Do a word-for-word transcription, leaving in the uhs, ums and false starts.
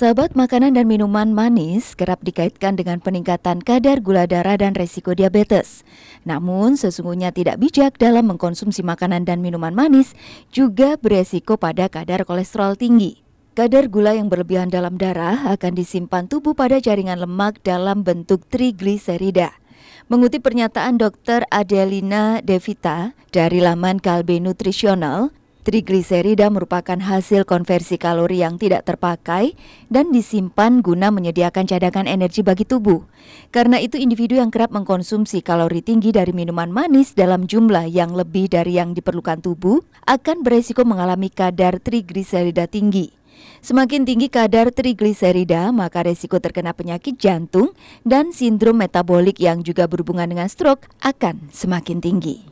Sahabat, makanan dan minuman manis kerap dikaitkan dengan peningkatan kadar gula darah dan resiko diabetes. Namun, sesungguhnya tidak bijak dalam mengkonsumsi makanan dan minuman manis juga beresiko pada kadar kolesterol tinggi. Kadar gula yang berlebihan dalam darah akan disimpan tubuh pada jaringan lemak dalam bentuk trigliserida. Mengutip pernyataan dokter Adelina Devita dari laman Kalbe Nutrisional, trigliserida merupakan hasil konversi kalori yang tidak terpakai dan disimpan guna menyediakan cadangan energi bagi tubuh. Karena itu, individu yang kerap mengkonsumsi kalori tinggi dari minuman manis dalam jumlah yang lebih dari yang diperlukan tubuh akan beresiko mengalami kadar trigliserida tinggi. Semakin tinggi kadar trigliserida, maka resiko terkena penyakit jantung dan sindrom metabolik yang juga berhubungan dengan stroke akan semakin tinggi.